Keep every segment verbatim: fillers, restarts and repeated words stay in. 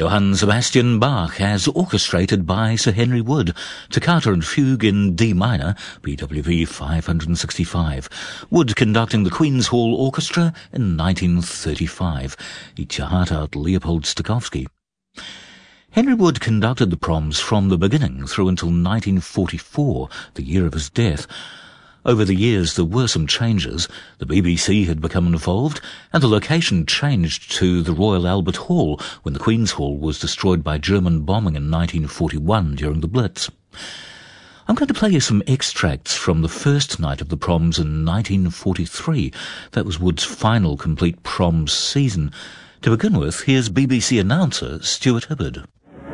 Johann Sebastian Bach as orchestrated by Sir Henry Wood, Toccata and Fugue in D minor, B W V five sixty-five. Wood conducting the Queen's Hall Orchestra in nineteen thirty-five. Ichahatat Leopold Stokowski. Henry Wood conducted the proms from the beginning through until nineteen forty-four, the year of his death. Over the years there were some changes. The B B C had become involved, and the location changed to the Royal Albert Hall when the Queen's Hall was destroyed by German bombing in nineteen forty-one during the Blitz. I'm going to play you some extracts from the first night of the proms in nineteen forty-three. That was Wood's final complete proms season. To begin with, here's B B C announcer Stuart Hibbard.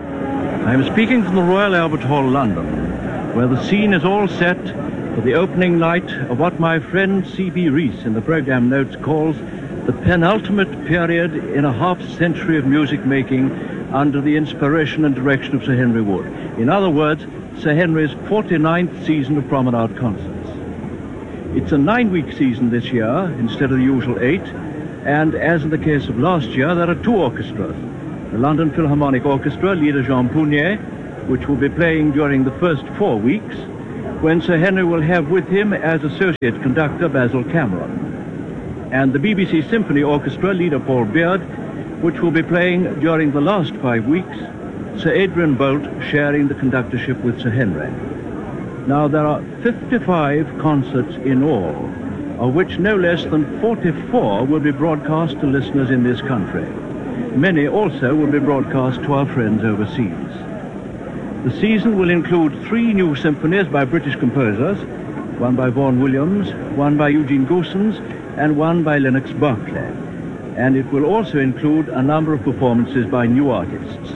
I'm speaking from the Royal Albert Hall, London, where the scene is all set for the opening night of what my friend C B Rees in the programme notes calls the penultimate period in a half-century of music-making under the inspiration and direction of Sir Henry Wood. In other words, Sir Henry's forty-ninth season of Promenade Concerts. It's a nine-week season this year instead of the usual eight, and as in the case of last year, there are two orchestras. The London Philharmonic Orchestra, leader Jean Pounier, which will be playing during the first four weeks, when Sir Henry will have with him as associate conductor Basil Cameron. And the B B C Symphony Orchestra, leader Paul Beard, which will be playing during the last five weeks, Sir Adrian Boult sharing the conductorship with Sir Henry. Now there are fifty-five concerts in all, of which no less than forty-four will be broadcast to listeners in this country. Many also will be broadcast to our friends overseas. The season will include three new symphonies by British composers, one by Vaughan Williams, one by Eugene Goossens, and one by Lennox Berkeley. And it will also include a number of performances by new artists.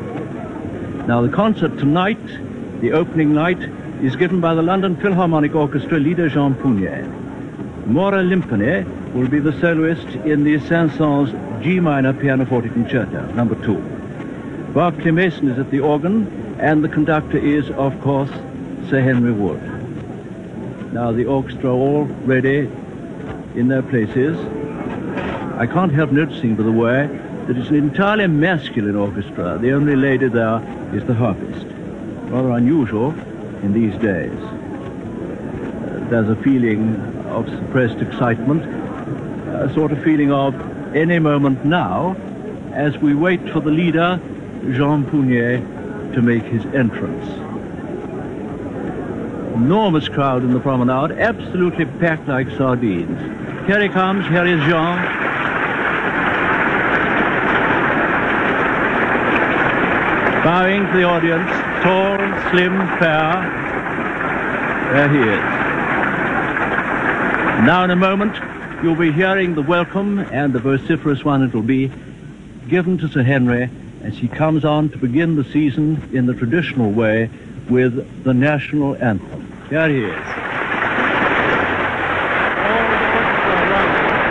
Now, the concert tonight, the opening night, is given by the London Philharmonic Orchestra leader Jean Pounier. Maura Limpane will be the soloist in the Saint-Saëns G minor pianoforte concerto, number two. Barclay Mason is at the organ, and the conductor is, of course, Sir Henry Wood. Now the orchestra are all ready in their places. I can't help noticing, by the way, that it's an entirely masculine orchestra. The only lady there is the harpist. Rather unusual in these days. Uh, there's a feeling of suppressed excitement, a sort of feeling of any moment now, as we wait for the leader, Jean Pounier, to make his entrance. Enormous crowd in the promenade, absolutely packed like sardines. Here he comes, here is Jean. Bowing to the audience, tall, slim, fair. There he is. Now in a moment, you'll be hearing the welcome, and the vociferous one it will be, given to Sir Henry as he comes on to begin the season in the traditional way with the national anthem. Here he is.